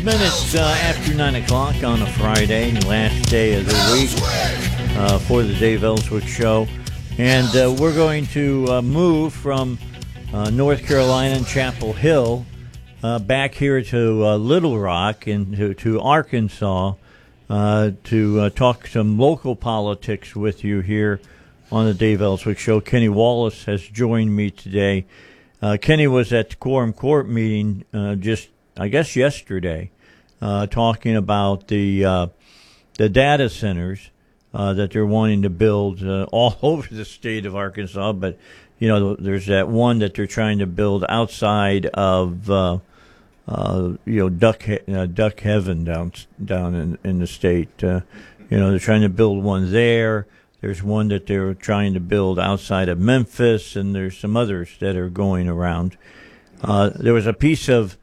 Minutes after 9 o'clock on a Friday, last day of the week for the Dave Ellswick Show. And we're going to move from North Carolina and Chapel Hill back here to Little Rock and to Arkansas to talk some local politics with you here on the Dave Ellswick Show. Kenny Wallace has joined me today. Kenny was at the Quorum Court meeting just, I guess, yesterday, talking about the data centers that they're wanting to build all over the state of Arkansas. But, you know, there's that one that they're trying to build outside of, Duck Heaven down in the state. They're trying to build one there. There's one that they're trying to build outside of Memphis, and there's some others that are going around. There was a piece of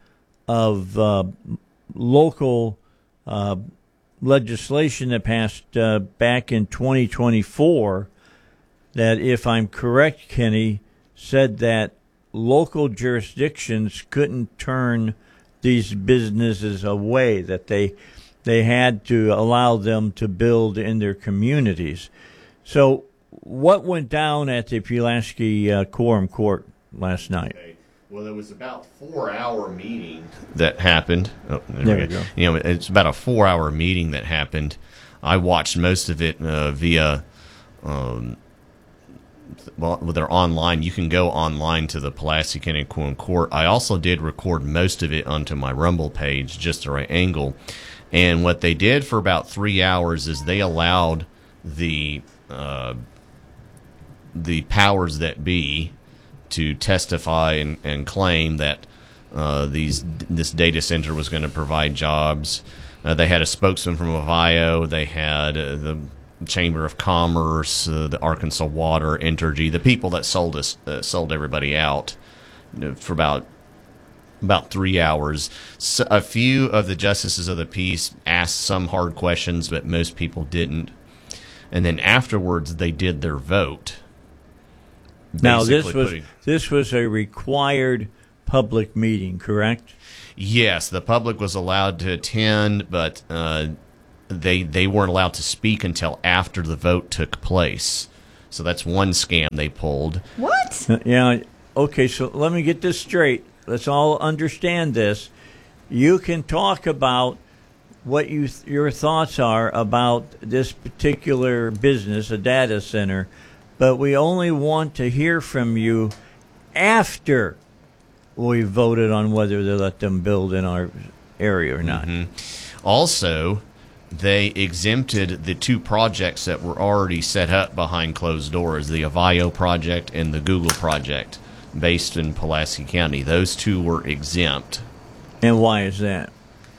local legislation that passed back in 2024 that, if I'm correct, Kenny, said that local jurisdictions couldn't turn these businesses away, that they had to allow them to build in their communities. So what went down at the Pulaski Quorum Court last night? Okay. Well, there was about a 4-hour meeting that happened. Oh, there we go. You know, it's about a 4-hour meeting that happened. I watched most of it via, they're online. You can go online to the Pulaski County Quorum Court. I also did record most of it onto my Rumble page, Just the Right Angle. And what they did for about 3 hours is they allowed the powers that be to testify and claim that this data center was going to provide jobs. They had a spokesman from Ohio. They had the Chamber of Commerce, the Arkansas Water, Entergy, the people that sold everybody out for about 3 hours. So a few of the justices of the peace asked some hard questions, but most people didn't. And then afterwards, they did their vote. Now, this was a required public meeting, correct? Yes, the public was allowed to attend, but they weren't allowed to speak until after the vote took place. So that's one scam they pulled. What? Yeah. Okay, so let me get this straight. Let's all understand this. You can talk about what your thoughts are about this particular business, a data center, but we only want to hear from you after we voted on whether to let them build in our area or not. Mm-hmm. Also, they exempted the two projects that were already set up behind closed doors, the Avio project and the Google project, based in Pulaski County. Those two were exempt. And why is that?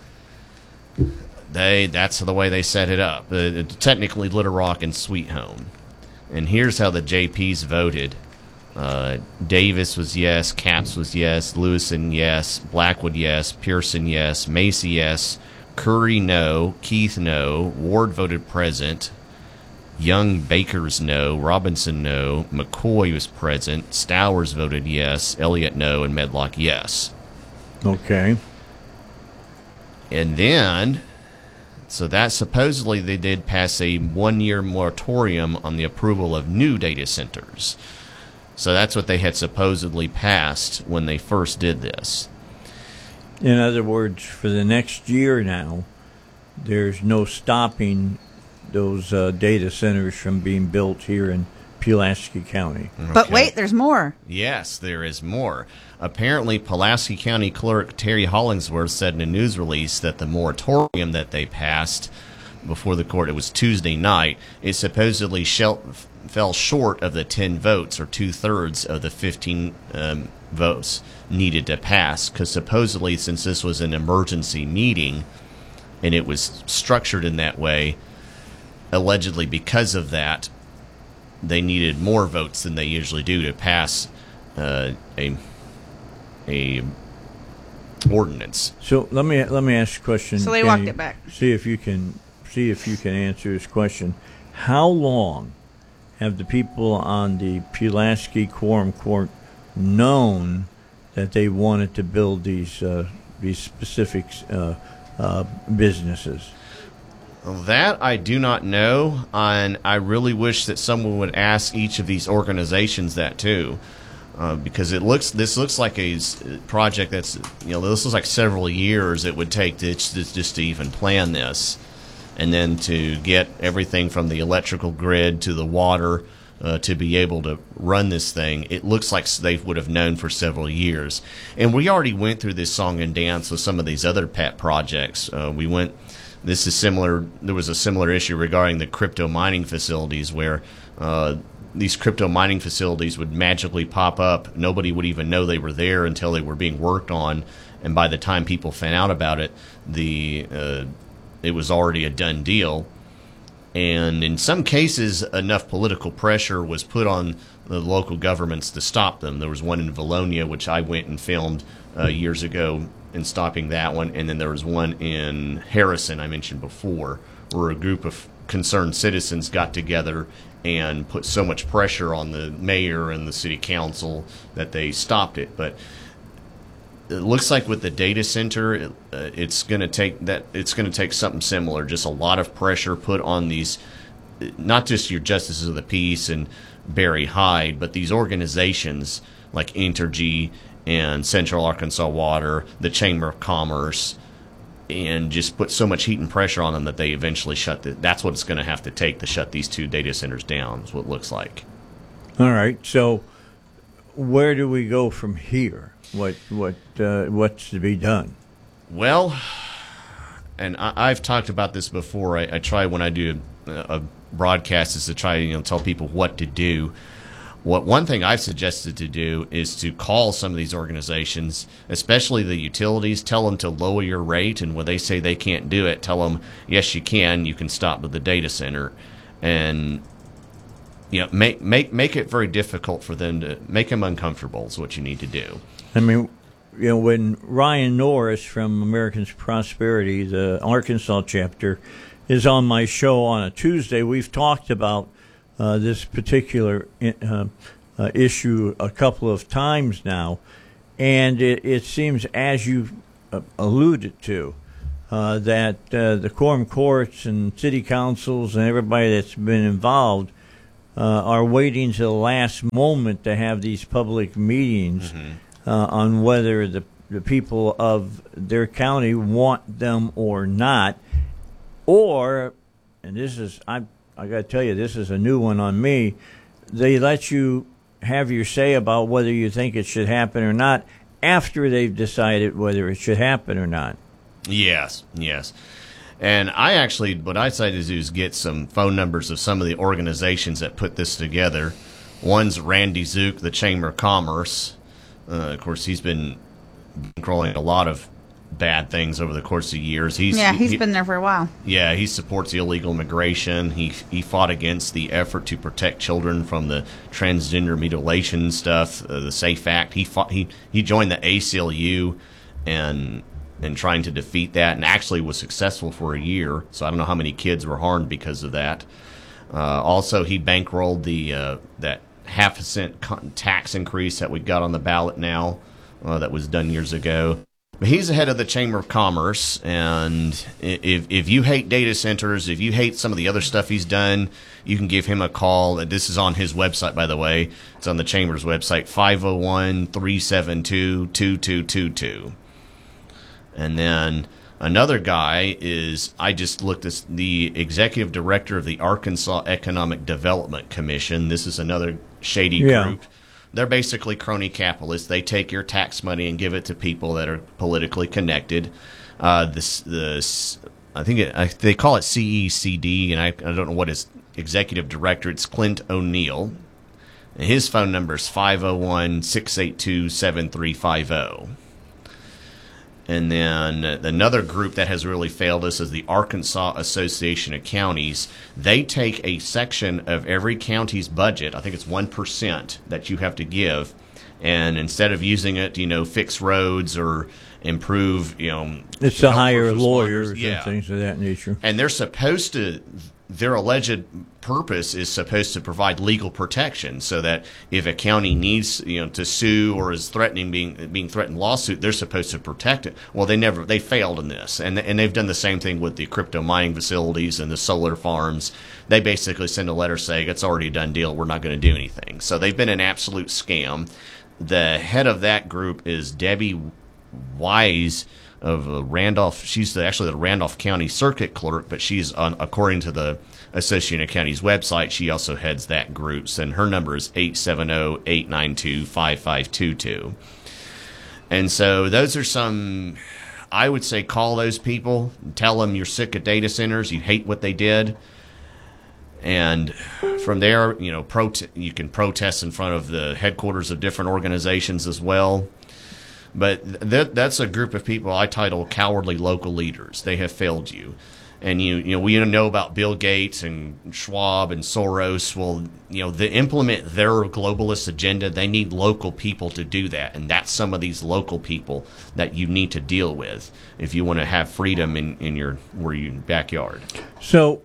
That's the way they set it up. Technically Little Rock and Sweet Home. And here's how the JPs voted. Davis was yes, Capps was yes, Lewison yes, Blackwood yes, Pearson yes, Macy yes, Curry no, Keith no, Ward voted present, Young Bakers no, Robinson no, McCoy was present, Stowers voted yes, Elliott no, and Medlock yes. Okay. And then, so that supposedly they did pass a 1-year moratorium on the approval of new data centers. So that's what they had supposedly passed when they first did this. In other words, for the next year now, there's no stopping those data centers from being built here in Pulaski County. Okay. But wait, there's more. Yes, there is more. Apparently, Pulaski County Clerk Terry Hollingsworth said in a news release that the moratorium that they passed before the court, it was Tuesday night, it supposedly fell short of the 10 votes, or 2/3 of the 15 votes needed to pass, because supposedly, since this was an emergency meeting and it was structured in that way, allegedly because of that, they needed more votes than they usually do to pass a ordinance. So let me ask a question. So they walked it back. See if you can answer this question. How long have the people on the Pulaski Quorum Court known that they wanted to build these specific businesses? Well, that I do not know, and I really wish that someone would ask each of these organizations that too, because this looks like a project that's this looks like several years it would take just to even plan this, and then to get everything from the electrical grid to the water. To be able to run this thing, it looks like they would have known for several years. And we already went through this song and dance with some of these other pet projects. This is similar. There was a similar issue regarding the crypto mining facilities where these crypto mining facilities would magically pop up. Nobody would even know they were there until they were being worked on. And by the time people found out about it, it was already a done deal. And in some cases, enough political pressure was put on the local governments to stop them. There was one in Valonia, which I went and filmed years ago in stopping that one. And then there was one in Harrison I mentioned before, where a group of concerned citizens got together and put so much pressure on the mayor and the city council that they stopped it. But it looks like with the data center, it's going to take something similar. Just a lot of pressure put on these, not just your justices of the peace and Barry Hyde, but these organizations like Entergy and Central Arkansas Water, the Chamber of Commerce, and just put so much heat and pressure on them that they eventually that's what it's going to have to take to shut these two data centers down, is what it looks like. All right. So where do we go from here? What's to be done? Well, and I've talked about this before. I try when I do a broadcast is to try tell people what to do. One thing I've suggested to do is to call some of these organizations, especially the utilities, tell them to lower your rate, and when they say they can't do it, tell them yes you can. You can stop with the data center, and make it very difficult for them to make them uncomfortable. Is what you need to do. I mean, when Ryan Norris from Americans Prosperity, the Arkansas chapter, is on my show on a Tuesday, we've talked about this particular issue a couple of times now, and it seems, as you alluded to, that the quorum courts and city councils and everybody that's been involved are waiting to the last moment to have these public meetings. Mm-hmm. On whether the people of their county want them or not, or, and this is, I got to tell you, this is a new one on me, they let you have your say about whether you think it should happen or not after they've decided whether it should happen or not. Yes. And what I decided to do is get some phone numbers of some of the organizations that put this together. One's Randy Zook, the Chamber of Commerce. Of course, he's been controlling a lot of bad things over the course of years. He's been there for a while. Yeah, he supports illegal immigration. He fought against the effort to protect children from the transgender mutilation stuff, the SAFE Act. He joined the ACLU and trying to defeat that, and actually was successful for a year. So I don't know how many kids were harmed because of that. Also, he bankrolled that half-a-cent tax increase that we got on the ballot now that was done years ago. But he's the head of the Chamber of Commerce, and if you hate data centers, if you hate some of the other stuff he's done, you can give him a call. This is on his website, by the way. It's on the Chamber's website, 501-372-2222. And then another guy is, I just looked at the executive director of the Arkansas Economic Development Commission. This is another shady group. They're basically crony capitalists. They take your tax money and give it to people that are politically connected. I think they call it CECD, and I don't know what his executive director. It's Clint O'Neill. And his phone number is 501-682-7350. And then another group that has really failed us is the Arkansas Association of Counties. They take a section of every county's budget, I think it's 1% that you have to give, and instead of using it to, fix roads or improve, it's to hire lawyers and things of that nature. And they're supposed to, their alleged purpose is supposed to provide legal protection, so that if a county needs to sue or is threatening being threatened lawsuit, they're supposed to protect it. Well, they failed in this, and they've done the same thing with the crypto mining facilities and the solar farms. They basically send a letter saying it's already a done deal, we're not going to do anything. So they've been an absolute scam. The head of that group is Debbie Wise of Randolph. She's actually the Randolph County Circuit Clerk, but she's according to the Associated Counties website, she also heads that group, and her number is 870-892-5522. And so those are some, I would say, call those people, tell them you're sick of data centers, you hate what they did, and from there, you can protest in front of the headquarters of different organizations as well. But that's a group of people I title cowardly local leaders. They have failed you. And we know about Bill Gates and Schwab and Soros. Well, to implement their globalist agenda, they need local people to do that, and that's some of these local people that you need to deal with if you want to have freedom in your backyard. So,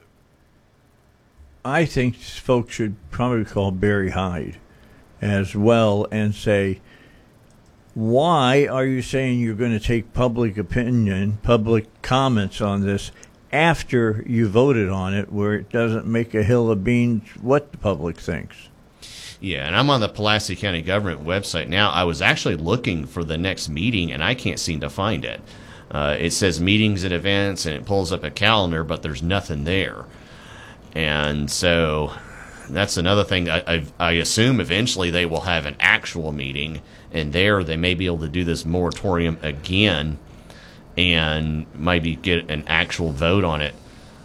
I think folks should probably call Barry Hyde as well and say, why are you saying you're going to take public opinion, public comments on this after you voted on it, where it doesn't make a hill of beans what the public thinks? Yeah, and I'm on the Pulaski County government website now. I was actually looking for the next meeting, and I can't seem to find it. It says meetings and events, and it pulls up a calendar, but there's nothing there. And so that's another thing. I assume eventually they will have an actual meeting, and there they may be able to do this moratorium again and maybe get an actual vote on it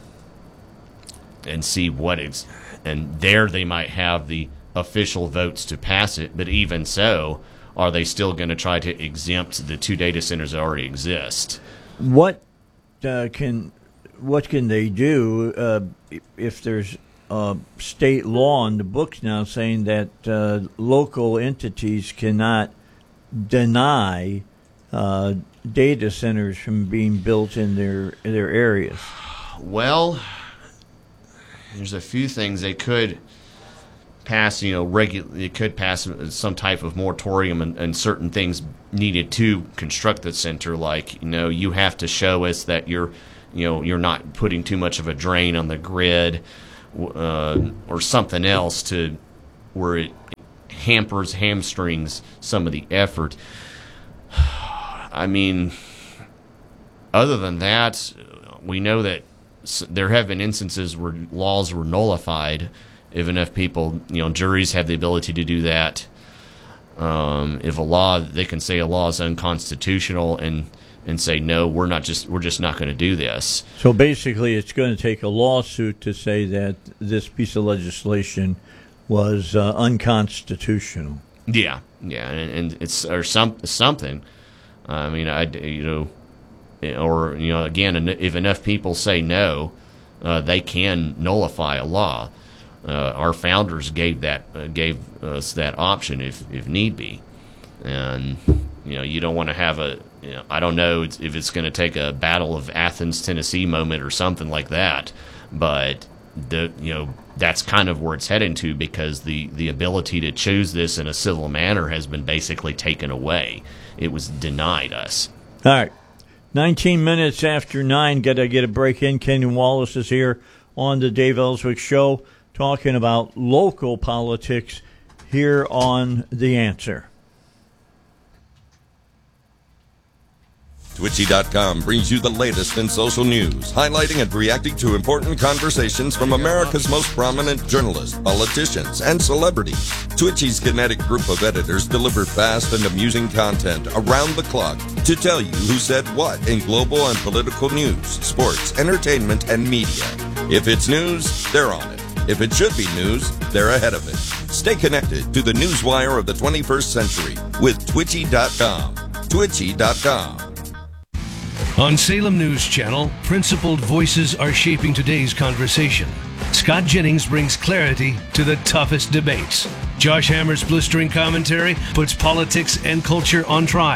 and see what it's. And there they might have the official votes to pass it. But even so, are they still going to try to exempt the 2 data centers that already exist? What can they do if there's state law in the books now saying that local entities cannot deny data centers from being built in their areas? Well, there's a few things they could pass. They could pass some type of moratorium and certain things needed to construct the center. Like you have to show us that you're not putting too much of a drain on the grid, or something else to where it hamstrings some of the effort. I mean, other than that, we know that there have been instances where laws were nullified. If enough people, juries have the ability to do that. If they can say a law is unconstitutional and say, no, we're just not going to do this. So basically it's going to take a lawsuit to say that this piece of legislation was unconstitutional. Yeah, and it's or something. I mean, again, if enough people say no, they can nullify a law. Our founders gave us that option if need be, and you don't want to have I don't know if it's going to take a Battle of Athens, Tennessee moment or something like that, but that's kind of where it's heading to, because the ability to choose this in a civil manner has been basically taken away. It was denied us. All right. 19 minutes after 9, got to get a break in. Kenyon Wallace is here on the Dave Ellswick Show talking about local politics here on The Answer. Twitchy.com brings you the latest in social news, highlighting and reacting to important conversations from America's most prominent journalists, politicians, and celebrities. Twitchy's kinetic group of editors deliver fast and amusing content around the clock to tell you who said what in global and political news, sports, entertainment, and media. If it's news, they're on it. If it should be news, they're ahead of it. Stay connected to the newswire of the 21st century with Twitchy.com. Twitchy.com. On Salem News Channel, principled voices are shaping today's conversation. Scott Jennings brings clarity to the toughest debates. Josh Hammer's blistering commentary puts politics and culture on trial.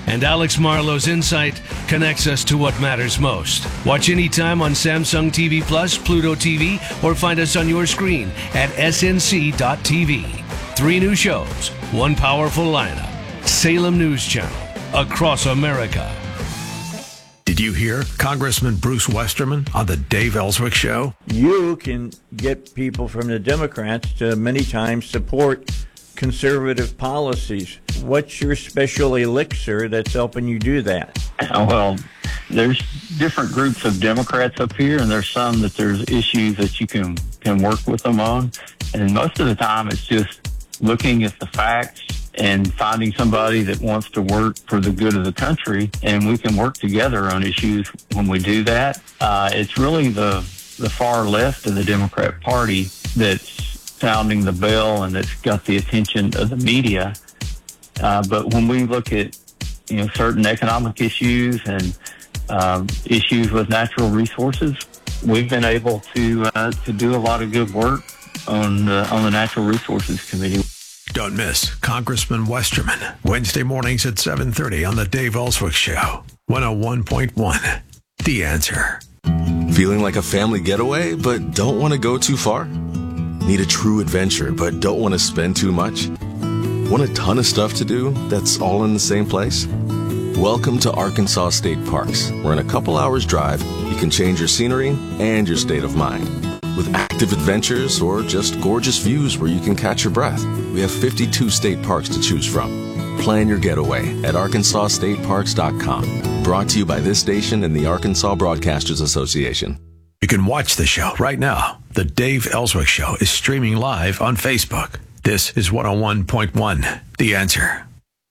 And Alex Marlowe's insight connects us to what matters most. Watch anytime on Samsung TV Plus, Pluto TV, or find us on your screen at snc.tv. 3 new shows, 1 powerful lineup. Salem News Channel, across America. Did you hear Congressman Bruce Westerman on the Dave Ellswick Show? You can get people from the Democrats to many times support conservative policies. What's your special elixir that's helping you do that? Well, there's different groups of Democrats up here, and there's some that there's issues that you can work with them on. And most of the time, it's just looking at the facts and finding somebody that wants to work for the good of the country, and we can work together on issues when we do that. It's really the far left of the Democrat Party that's sounding the bell and that's got the attention of the media. But when we look at certain economic issues and issues with natural resources, we've been able to do a lot of good work on the Natural Resources Committee. Don't miss Congressman Westerman, Wednesday mornings at 7:30 on the Dave Ellswick Show, 101.1. The Answer. Feeling like a family getaway, but don't want to go too far? Need a true adventure, but don't want to spend too much? Want a ton of stuff to do that's all in the same place? Welcome to Arkansas State Parks, where in a couple hours drive, you can change your scenery and your state of mind. With active adventures or just gorgeous views where you can catch your breath, we have 52 state parks to choose from. Plan your getaway at arkansasstateparks.com. Brought to you by this station and the Arkansas Broadcasters Association. You can watch the show right now. The Dave Ellswick Show is streaming live on Facebook. This is 101.1 The Answer.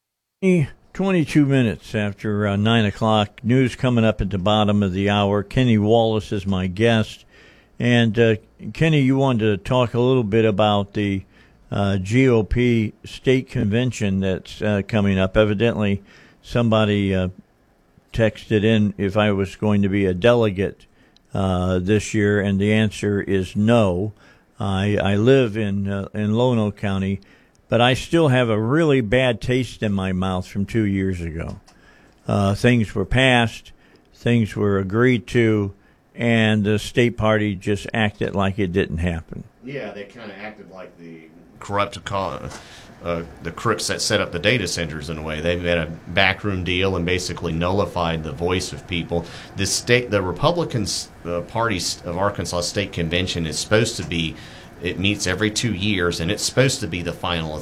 22 minutes after 9 o'clock. News coming up at the bottom of the hour. Kenny Wallace is my guest. And, Kenny, you wanted to talk a little bit about the GOP state convention that's coming up. Evidently, somebody texted in if I was going to be a delegate this year, and the answer is no. I live in Lono County, but I still have a really bad taste in my mouth from 2 years ago. Things were passed, things were agreed to, and the state party just acted like it didn't happen. Yeah, they kind of acted like the the crooks that set up the data centers in a way. They made a backroom deal and basically nullified the voice of people. The Republican Party of Arkansas State Convention is supposed to be, it meets every 2 years, and it's supposed to be the final